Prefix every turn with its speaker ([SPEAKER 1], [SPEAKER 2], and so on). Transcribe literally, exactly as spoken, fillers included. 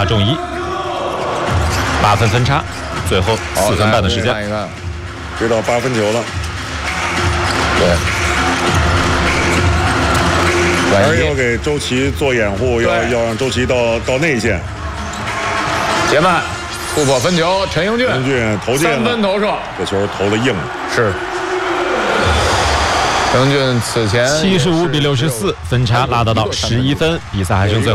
[SPEAKER 1] 中一，八分分差，最后四分半的时间。
[SPEAKER 2] 看一看，
[SPEAKER 3] 追到八分球了。
[SPEAKER 2] 对。
[SPEAKER 3] 还是要给周琦做掩护，要要让周琦到到内线。
[SPEAKER 2] 杰曼突破分球，陈英俊，
[SPEAKER 3] 陈英俊投进了
[SPEAKER 2] 三分投射，
[SPEAKER 3] 这球投的硬。
[SPEAKER 2] 是。陈英俊此前
[SPEAKER 1] 七十五比六十四，分差拉大到十一分，比赛还剩最后。